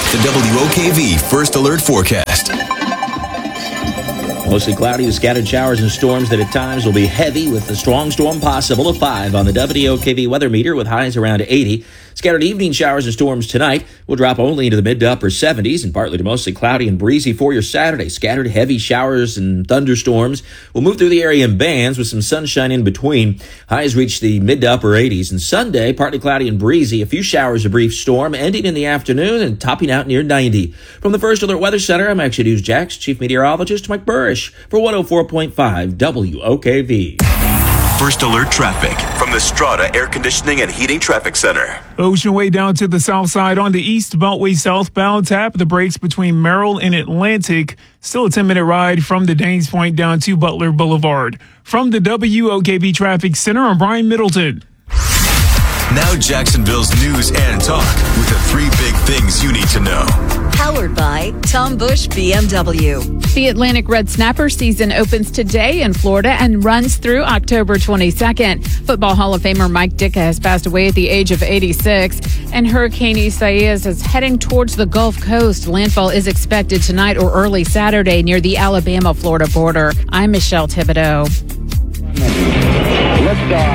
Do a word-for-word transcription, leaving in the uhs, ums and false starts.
The W O K V First Alert Forecast. Mostly cloudy with scattered showers and storms that at times will be heavy with a strong storm possible. A five on the W O K V weather meter with highs around eighty. Scattered evening showers and storms tonight will drop only into the mid to upper seventies and partly to mostly cloudy and breezy for your Saturday. Scattered heavy showers and thunderstorms will move through the area in bands with some sunshine in between. Highs reach the mid to upper eighties. And Sunday, partly cloudy and breezy. A few showers, a brief storm ending in the afternoon and topping out near ninety. From the First Alert Weather Center, I'm Action News Jax Chief Meteorologist Mike Burrish for one oh four point five W O K V. First Alert Traffic from the Strata Air Conditioning and Heating Traffic Center. Ocean Way down to the south side on the East Beltway southbound. Tap the brakes between Merrill and Atlantic. Still a ten-minute ride from the Danes Point down to Butler Boulevard. From the W O K V Traffic Center, I'm Brian Middleton. Now Jacksonville's news and talk with the three big things you need to know. Powered by Tom Bush B M W. The Atlantic Red Snapper season opens today in Florida and runs through October twenty-second. Football Hall of Famer Mike Ditka has passed away at the age of eighty-six. And Hurricane Isaias is heading towards the Gulf Coast. Landfall is expected tonight or early Saturday near the Alabama-Florida border. I'm Michelle Thibodeau. Liftoff.